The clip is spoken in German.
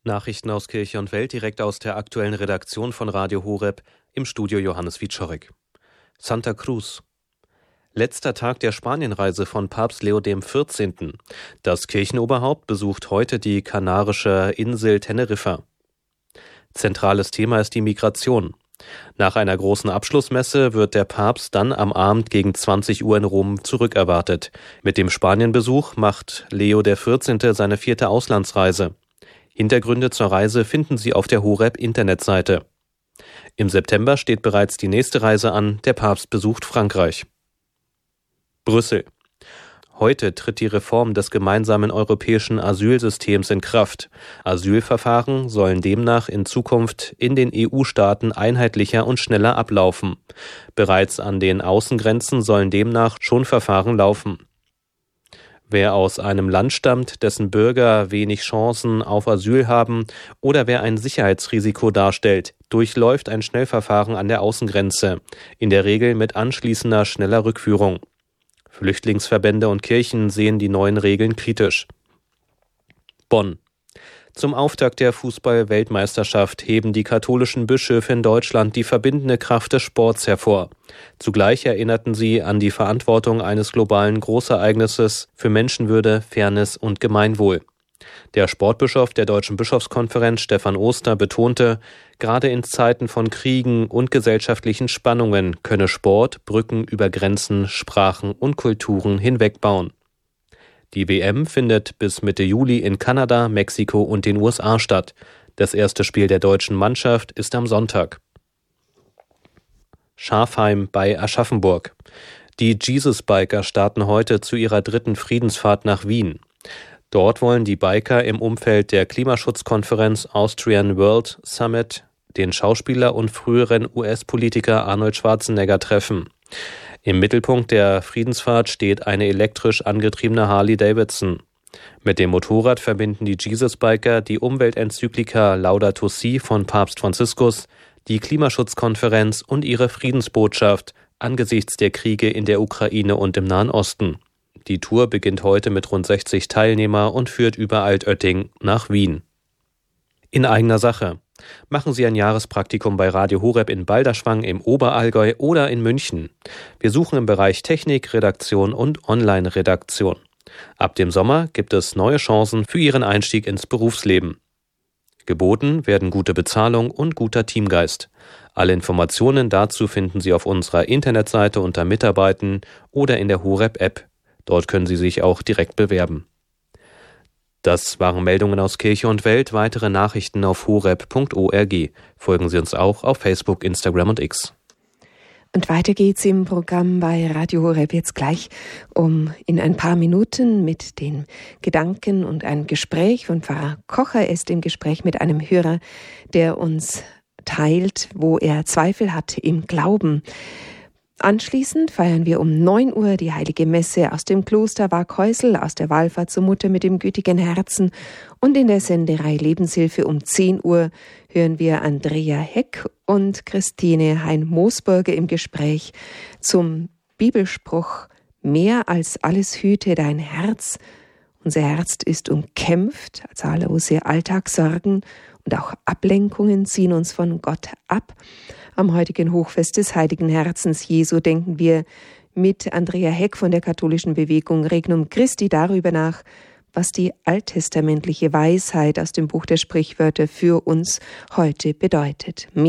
Nachrichten aus Kirche und Welt direkt aus der aktuellen Redaktion von Radio Horeb, im Studio Johannes Wieczorek. Santa Cruz. Letzter Tag der Spanienreise von Papst Leo XIV. Das Kirchenoberhaupt besucht heute die kanarische Insel Teneriffa. Zentrales Thema ist die Migration. Nach einer großen Abschlussmesse wird der Papst dann am Abend gegen 20 Uhr in Rom zurückerwartet. Mit dem Spanienbesuch macht Leo XIV. Seine 4. Auslandsreise. Hintergründe zur Reise finden Sie auf der Horeb-Internetseite. Im September steht bereits die nächste Reise an, der Papst besucht Frankreich. Brüssel. Heute tritt die Reform des gemeinsamen europäischen Asylsystems in Kraft. Asylverfahren sollen demnach in Zukunft in den EU-Staaten einheitlicher und schneller ablaufen. Bereits an den Außengrenzen sollen demnach schon Verfahren laufen. Wer aus einem Land stammt, dessen Bürger wenig Chancen auf Asyl haben oder wer ein Sicherheitsrisiko darstellt, durchläuft ein Schnellverfahren an der Außengrenze, in der Regel mit anschließender schneller Rückführung. Flüchtlingsverbände und Kirchen sehen die neuen Regeln kritisch. Bonn. Zum Auftakt der Fußball-Weltmeisterschaft heben die katholischen Bischöfe in Deutschland die verbindende Kraft des Sports hervor. Zugleich erinnerten sie an die Verantwortung eines globalen Großereignisses für Menschenwürde, Fairness und Gemeinwohl. Der Sportbischof der Deutschen Bischofskonferenz, Stefan Oster, betonte, gerade in Zeiten von Kriegen und gesellschaftlichen Spannungen könne Sport Brücken über Grenzen, Sprachen und Kulturen hinwegbauen. Die WM findet bis Mitte Juli in Kanada, Mexiko und den USA statt. Das erste Spiel der deutschen Mannschaft ist am Sonntag. Schafheim bei Aschaffenburg. Die Jesus-Biker starten heute zu ihrer 3. Friedensfahrt nach Wien. Dort wollen die Biker im Umfeld der Klimaschutzkonferenz Austrian World Summit den Schauspieler und früheren US-Politiker Arnold Schwarzenegger treffen. Im Mittelpunkt der Friedensfahrt steht eine elektrisch angetriebene Harley-Davidson. Mit dem Motorrad verbinden die Jesus-Biker die Umweltenzyklika Laudato Si von Papst Franziskus, die Klimaschutzkonferenz und ihre Friedensbotschaft angesichts der Kriege in der Ukraine und im Nahen Osten. Die Tour beginnt heute mit rund 60 Teilnehmern und führt über Altötting nach Wien. In eigener Sache. Machen Sie ein Jahrespraktikum bei Radio Horeb in Balderschwang im Oberallgäu oder in München. Wir suchen im Bereich Technik, Redaktion und Online-Redaktion. Ab dem Sommer gibt es neue Chancen für Ihren Einstieg ins Berufsleben. Geboten werden gute Bezahlung und guter Teamgeist. Alle Informationen dazu finden Sie auf unserer Internetseite unter Mitarbeiten oder in der Horeb-App. Dort können Sie sich auch direkt bewerben. Das waren Meldungen aus Kirche und Welt. Weitere Nachrichten auf horeb.org. Folgen Sie uns auch auf Facebook, Instagram und X. Und weiter geht's im Programm bei Radio Horeb jetzt gleich in ein paar Minuten mit den Gedanken und einem Gespräch von Pfarrer Kocher. Er ist im Gespräch mit einem Hörer, der uns teilt, wo er Zweifel hat im Glauben. Anschließend feiern wir um 9 Uhr die Heilige Messe aus dem Kloster Waaghäusel, aus der Wallfahrt zur Mutter mit dem gütigen Herzen. Und in der Senderei Lebenshilfe um 10 Uhr hören wir Andrea Heck und Christine Hein-Moosburger im Gespräch zum Bibelspruch: Mehr als alles hüte dein Herz. Unser Herz ist umkämpft, zahllose Alltagssorgen und auch Ablenkungen ziehen uns von Gott ab. Am heutigen Hochfest des Heiligen Herzens Jesu denken wir mit Andrea Heck von der katholischen Bewegung Regnum Christi darüber nach, was die alttestamentliche Weisheit aus dem Buch der Sprichwörter für uns heute bedeutet.